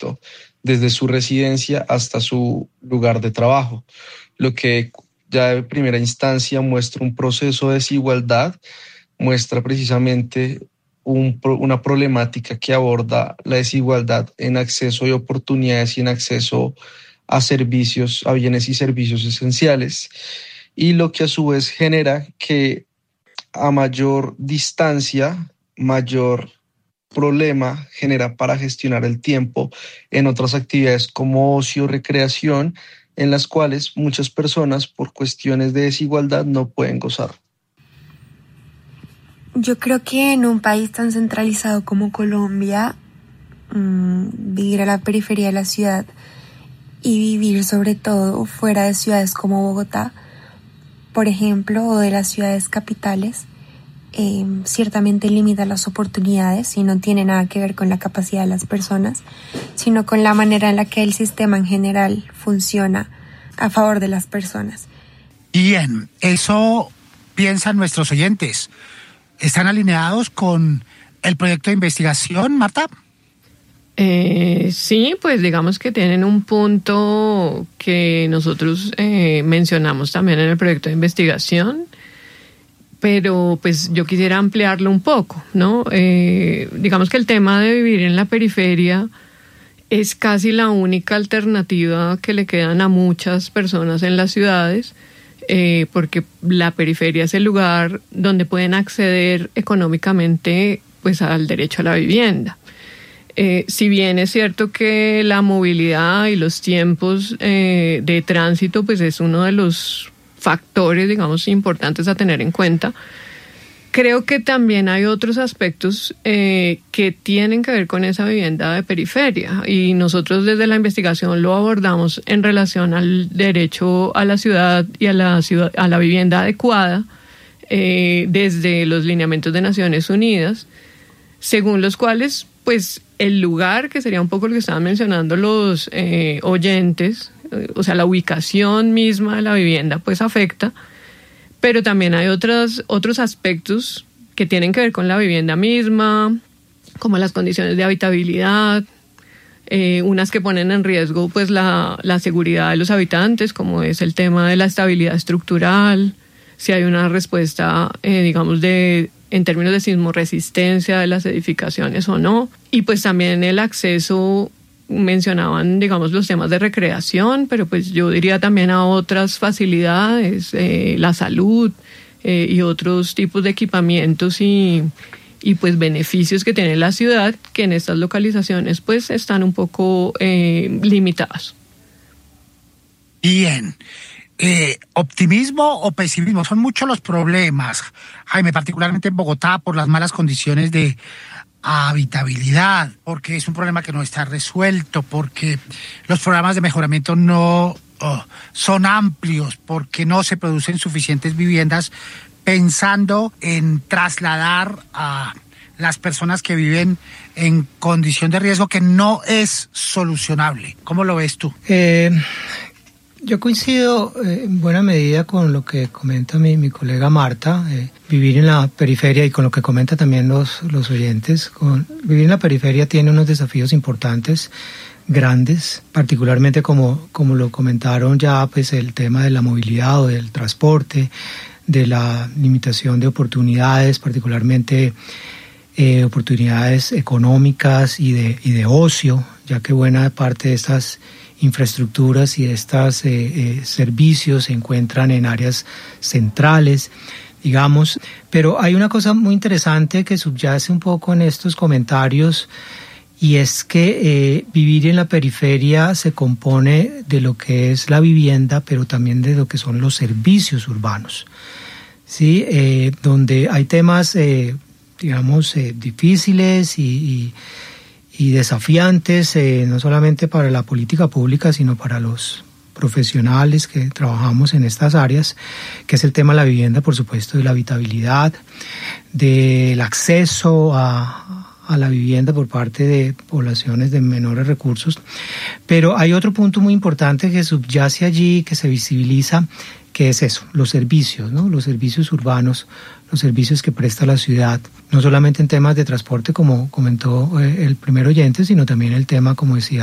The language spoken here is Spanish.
trayecto desde su residencia hasta su lugar de trabajo, lo que ya de primera instancia muestra un proceso de desigualdad, muestra precisamente una problemática que aborda la desigualdad en acceso de oportunidades y en acceso a servicios, a bienes y servicios esenciales, y lo que a su vez genera que a mayor distancia, mayor problema genera para gestionar el tiempo en otras actividades como ocio, recreación, en las cuales muchas personas por cuestiones de desigualdad no pueden gozar. Yo creo que en un país tan centralizado como Colombia, vivir a la periferia de la ciudad y vivir sobre todo fuera de ciudades como Bogotá, por ejemplo, o de las ciudades capitales, ciertamente limita las oportunidades y no tiene nada que ver con la capacidad de las personas, sino con la manera en la que el sistema en general funciona a favor de las personas. Bien, eso piensan nuestros oyentes. ¿Están alineados con el proyecto de investigación, Marta? Sí, pues digamos que tienen un punto que nosotros mencionamos también en el proyecto de investigación, pero pues yo quisiera ampliarlo un poco, ¿no? Digamos que el tema de vivir en la periferia es casi la única alternativa que le quedan a muchas personas en las ciudades, porque la periferia es el lugar donde pueden acceder económicamente pues al derecho a la vivienda. Si bien es cierto que la movilidad y los tiempos de tránsito pues es uno de los factores, digamos, importantes a tener en cuenta, creo que también hay otros aspectos que tienen que ver con esa vivienda de periferia, y nosotros desde la investigación lo abordamos en relación al derecho a la ciudad y a la vivienda adecuada desde los lineamientos de Naciones Unidas, según los cuales pues el lugar, que sería un poco lo que estaban mencionando los oyentes, o sea, la ubicación misma de la vivienda pues afecta, pero también hay otros aspectos que tienen que ver con la vivienda misma, como las condiciones de habitabilidad, unas que ponen en riesgo pues la seguridad de los habitantes, como es el tema de la estabilidad estructural, si hay una respuesta, digamos, en términos de sismoresistencia de las edificaciones o no, y pues también el acceso. Mencionaban, digamos, los temas de recreación, pero pues yo diría también a otras facilidades, la salud y otros tipos de equipamientos y pues beneficios que tiene la ciudad, que en estas localizaciones pues están un poco limitados. Bien. ¿Optimismo o pesimismo? Son muchos los problemas, Jaime, particularmente en Bogotá, por las malas condiciones de habitabilidad, porque es un problema que no está resuelto, porque los programas de mejoramiento no son amplios, porque no se producen suficientes viviendas pensando en trasladar a las personas que viven en condición de riesgo, que no es solucionable. ¿Cómo lo ves tú? Yo coincido en buena medida con lo que comenta mi colega Marta, vivir en la periferia, y con lo que comentan también los oyentes. Vivir en la periferia tiene unos desafíos importantes, grandes, particularmente como lo comentaron ya, pues el tema de la movilidad o del transporte, de la limitación de oportunidades, particularmente oportunidades económicas y de ocio, ya que buena parte de estas infraestructuras y de estos servicios se encuentran en áreas centrales, digamos. Pero hay una cosa muy interesante que subyace un poco en estos comentarios, y es que vivir en la periferia se compone de lo que es la vivienda, pero también de lo que son los servicios urbanos, ¿sí? Donde hay temas, digamos, difíciles y desafiantes, no solamente para la política pública, sino para los profesionales que trabajamos en estas áreas, que es el tema de la vivienda, por supuesto, de la habitabilidad, del acceso a la vivienda por parte de poblaciones de menores recursos. Pero hay otro punto muy importante que subyace allí, que se visibiliza, que es eso, los servicios, ¿no? Los servicios urbanos, los servicios que presta la ciudad, no solamente en temas de transporte, como comentó el primer oyente, sino también el tema, como decía